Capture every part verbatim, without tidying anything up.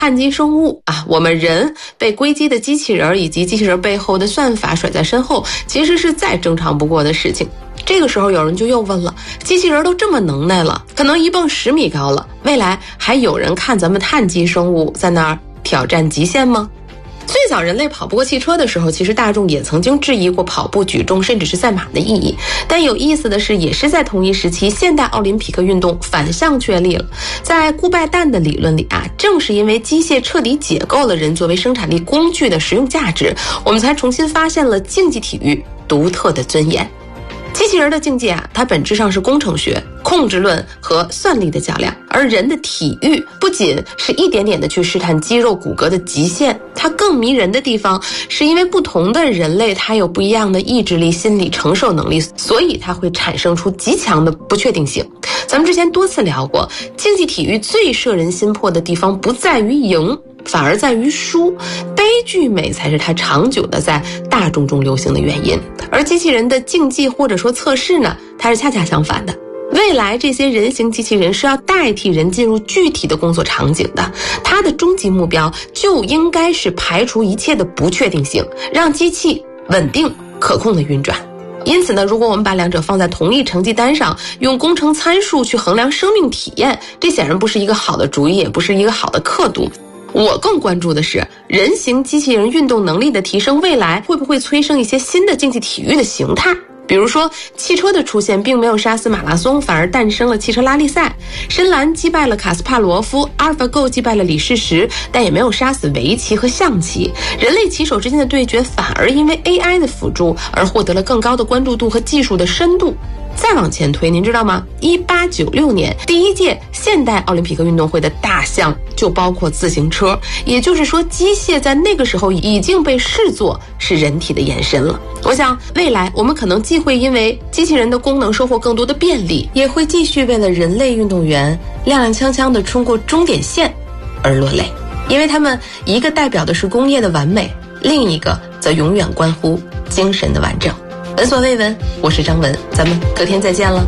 碳基生物啊，我们人被硅基的机器人以及机器人背后的算法甩在身后，其实是再正常不过的事情。这个时候有人就又问了，机器人都这么能耐了，可能一蹦十米高了，未来还有人看咱们碳基生物在那儿挑战极限吗？最早人类跑不过汽车的时候，其实大众也曾经质疑过跑步、举重甚至是赛马的意义。但有意思的是，也是在同一时期，现代奥林匹克运动反向确立了。在顾拜旦的理论里啊，正是因为机械彻底解构了人作为生产力工具的实用价值，我们才重新发现了竞技体育独特的尊严。机器人的竞技啊，它本质上是工程学、控制论和算力的较量，而人的体育不仅是一点点的去试探肌肉骨骼的极限，它更迷人的地方是因为不同的人类它有不一样的意志力、心理承受能力，所以它会产生出极强的不确定性。咱们之前多次聊过，竞技体育最摄人心魄的地方不在于赢，反而在于输，悲剧美才是它长久的在大众中流行的原因。而机器人的竞技或者说测试呢，它是恰恰相反的。未来这些人形机器人是要代替人进入具体的工作场景的，它的终极目标就应该是排除一切的不确定性，让机器稳定可控的运转。因此呢，如果我们把两者放在同一成绩单上，用工程参数去衡量生命体验，这显然不是一个好的主意，也不是一个好的刻度。我更关注的是人形机器人运动能力的提升，未来会不会催生一些新的竞技体育的形态。比如说汽车的出现并没有杀死马拉松，反而诞生了汽车拉力赛。深蓝击败了卡斯帕罗夫，阿尔法狗击败了李世石，但也没有杀死围棋和象棋。人类棋手之间的对决反而因为 A I 的辅助而获得了更高的关注度和技术的深度。再往前推，您知道吗？一八九六年第一届现代奥林匹克运动会的大项就包括自行车，也就是说机械在那个时候已经被视作是人体的延伸了。我想未来我们可能既会因为机器人的功能收获更多的便利，也会继续为了人类运动员踉踉跄跄地冲过终点线而落泪，因为他们一个代表的是工业的完美，另一个则永远关乎精神的完整。闻所未闻，我是张文，咱们隔天再见了。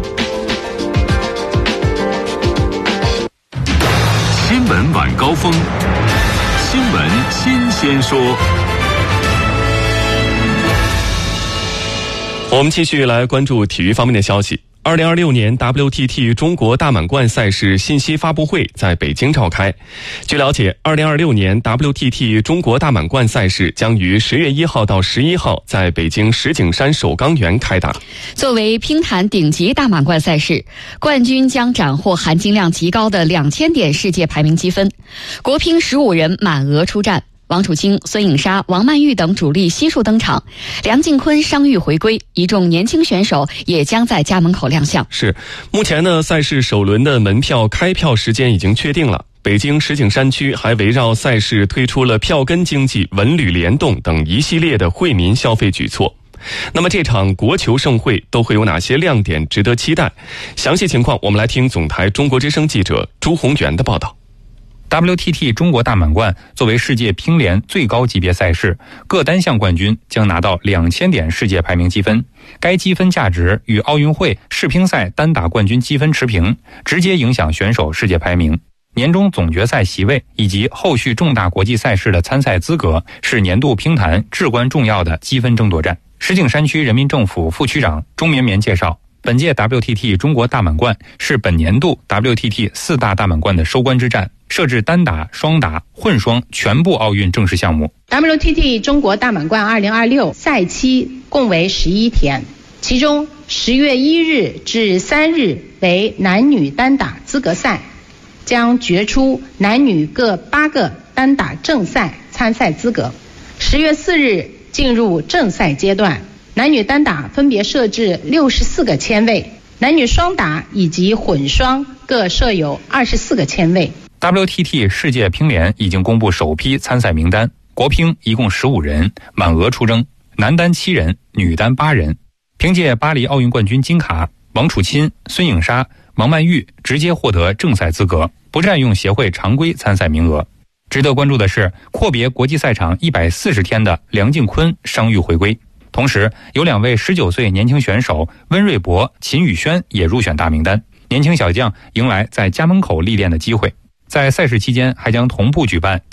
新闻晚高峰，新闻新鲜说。 我们继续来关注体育方面的消息。二零二六年 W T T 中国大满贯赛事信息发布会在北京召开。据了解，二零二六年 W T T 中国大满贯赛事将于十月一号到十一号在北京石景山首钢园开打。 作为乒坛顶级大满贯赛事，冠军将斩获含金量极高的两千点世界排名积分。国乒十五人满额出战。王楚钦、孙颖莎、王曼玉等主力悉数登场，梁靖昆伤愈回归，一众年轻选手也将在家门口亮相。 是，目前呢，赛事首轮的门票开票时间已经确定了。北京石景山区还围绕赛事推出了票根经济、文旅联动等一系列的惠民消费举措。那么这场国球盛会都会有哪些亮点值得期待？详细情况我们来听总台中国之声记者朱宏元的报道。 W T T 中国大满贯作为世界乒联最高级别赛事，各单项冠军将拿到两千点世界排名积分。该积分价值与奥运会世乒赛单打冠军积分持平，直接影响选手世界排名。年终总决赛席位以及后续重大国际赛事的参赛资格，是年度乒坛至关重要的积分争夺战。石景山区人民政府副区长钟绵绵介绍，本届 W T T 中国大满贯是本年度 W T T 四大大满贯的收官之战，设置单打、双打、混双全部奥运正式项目。 W T T 中国大满贯二零二六赛期共为十一天，其中十月一日至三日为男女单打资格赛，将决出男女各八个单打正赛参赛资格。十月四日进入正赛阶段，男女单打分别设置六十四个签位，男女双打以及混双各设有二十四个签位。 W T T 世界乒联已经公布首批参赛名单，国乒一共十五人，满额出征，男单七人，女单八人。凭借巴黎奥运冠军金卡，王楚钦、孙颖莎、王曼玉直接获得正赛资格，不占用协会常规参赛名额。值得关注的是，阔别国际赛场一百四十天的梁靖昆伤愈回归，同时有两位十九岁年轻选手温瑞博、秦宇轩也入选大名单，年轻小将迎来在家门口历练的机会。 在赛事期间还将同步举办